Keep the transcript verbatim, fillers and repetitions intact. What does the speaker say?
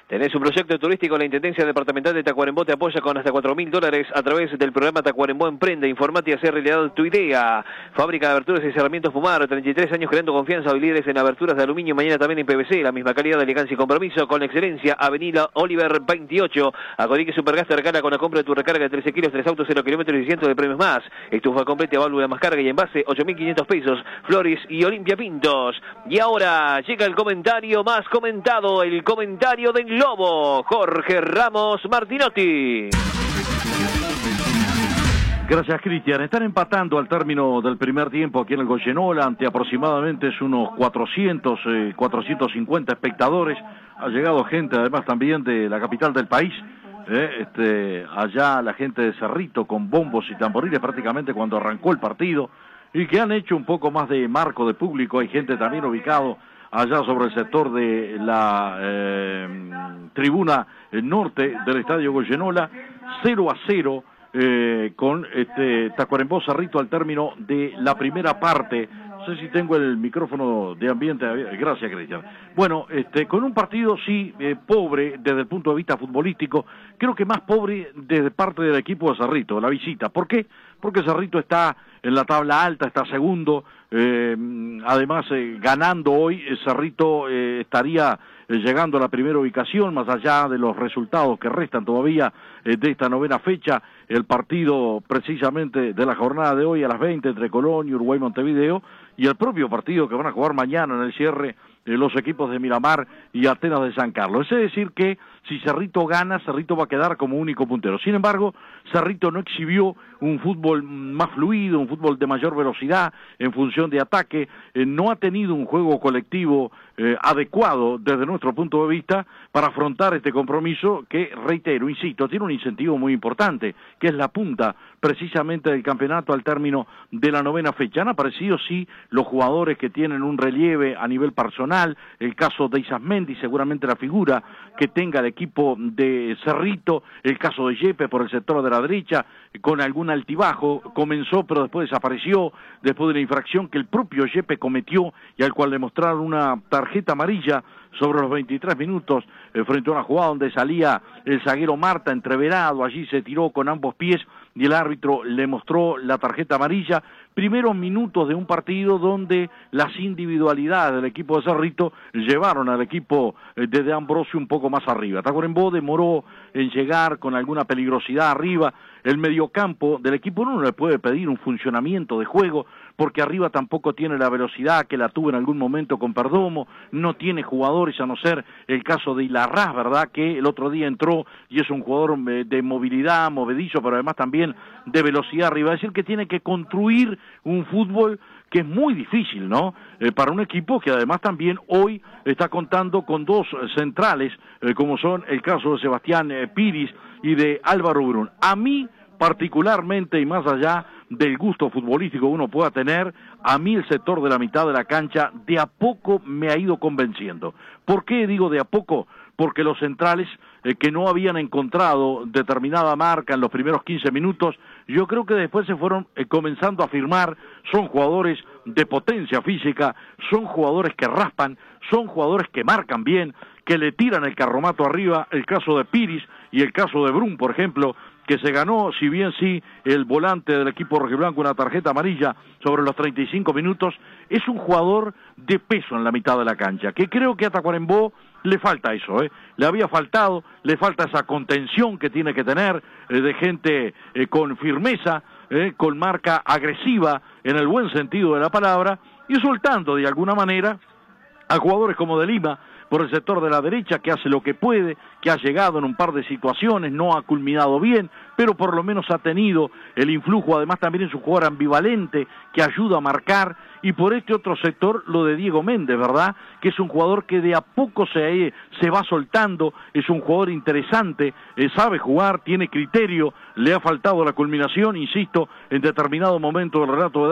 Tenés un proyecto turístico, la Intendencia Departamental de Tacuarembó te apoya con hasta cuatro mil dólares a través del programa Tacuarembó Emprende. Informate y hacer realidad tu idea. Fábrica de aberturas y cerramientos Fumar, treinta y tres años creando confianza, hoy líderes en aberturas de aluminio, mañana también en P V C, la misma calidad, elegancia y compromiso con excelencia. Avenida Oliver veintiocho, Acodique Supergas te regala con la compra de tu recarga de trece kilos, tres autos, cero kilómetros y cientos de premios más. Estufa completa, válvula más carga y envase, ocho mil quinientos pesos. Flores y Olimpia Pintos. Y ahora llega el comentario más comentado, el comentario del Lobo, Jorge Ramos Martinotti. Gracias, Cristian. Están empatando al término del primer tiempo aquí en el Goyenola ante aproximadamente unos cuatrocientos, eh, cuatrocientos cincuenta espectadores. Ha llegado gente además también de la capital del país. Eh, este, allá la gente de Cerrito con bombos y tamboriles prácticamente cuando arrancó el partido y que han hecho un poco más de marco de público. Hay gente también ubicado allá sobre el sector de la eh, tribuna norte del Estadio Goyenola. Cero a cero eh, con este Tacuarembó Cerrito al término de la primera parte. No sé si tengo el micrófono de ambiente. Gracias, Cristian. Bueno, este, con un partido sí eh, pobre desde el punto de vista futbolístico, creo que más pobre desde parte del equipo de Cerrito, la visita. ¿Por qué? Porque Cerrito está en la tabla alta, está segundo, eh, además eh, ganando hoy, eh, Cerrito eh, estaría eh, llegando a la primera ubicación, más allá de los resultados que restan todavía eh, de esta novena fecha, el partido precisamente de la jornada de hoy a las veinte entre Colón y Uruguay Montevideo, y el propio partido que van a jugar mañana en el cierre eh, los equipos de Miramar y Atenas de San Carlos. Es decir que si Cerrito gana, Cerrito va a quedar como único puntero. Sin embargo, Cerrito no exhibió un fútbol más fluido, un fútbol de mayor velocidad en función de ataque, eh, no ha tenido un juego colectivo eh, adecuado desde nuestro punto de vista para afrontar este compromiso que, reitero, insisto, tiene un incentivo muy importante, que es la punta precisamente del campeonato al término de la novena fecha. Han aparecido, sí, los jugadores que tienen un relieve a nivel personal, el caso de Isasmendi, seguramente la figura que tenga el equipo de Cerrito, el caso de Yepe por el sector de la derecha, con algún altibajo, comenzó pero después desapareció, después de una infracción que el propio Yepe cometió y al cual le mostraron una tarjeta amarilla sobre los veintitrés minutos, eh, frente a una jugada donde salía el zaguero Marta entreverado, allí se tiró con ambos pies y el árbitro le mostró la tarjeta amarilla. Primeros minutos de un partido donde las individualidades del equipo de Cerrito llevaron al equipo de De Ambrosio un poco más arriba. Tacuarembó demoró en llegar con alguna peligrosidad arriba. El mediocampo del equipo no le puede pedir un funcionamiento de juego, porque arriba tampoco tiene la velocidad que la tuvo en algún momento con Perdomo, no tiene jugadores, a no ser el caso de Ilarraz, ¿verdad?, que el otro día entró y es un jugador de movilidad, movedizo, pero además también de velocidad arriba. Es decir, que tiene que construir un fútbol que es muy difícil, ¿no?, eh, para un equipo que además también hoy está contando con dos centrales, eh, como son el caso de Sebastián eh, Piris y de Álvaro Brun. A mí, particularmente, y más allá del gusto futbolístico que uno pueda tener, a mí el sector de la mitad de la cancha de a poco me ha ido convenciendo. ¿Por qué digo de a poco? Porque los centrales eh, que no habían encontrado determinada marca en los primeros quince minutos, yo creo que después se fueron eh, comenzando a firmar. Son jugadores de potencia física, son jugadores que raspan, son jugadores que marcan bien, que le tiran el carromato arriba, el caso de Piris y el caso de Brun, por ejemplo, que se ganó, si bien sí, el volante del equipo rojiblanco una tarjeta amarilla sobre los treinta y cinco minutos, es un jugador de peso en la mitad de la cancha, que creo que a Tacuarembó le falta eso, ¿eh? Le había faltado, le falta esa contención que tiene que tener, eh, de gente eh, con firmeza, eh, con marca agresiva, en el buen sentido de la palabra, y soltando de alguna manera a jugadores como de Lima, por el sector de la derecha, que hace lo que puede, que ha llegado en un par de situaciones, no ha culminado bien, pero por lo menos ha tenido el influjo, además también es un jugador ambivalente, que ayuda a marcar, y por este otro sector, lo de Diego Méndez, ¿verdad?, que es un jugador que de a poco se, se va soltando, es un jugador interesante, eh, sabe jugar, tiene criterio, le ha faltado la culminación, insisto, en determinado momento del relato de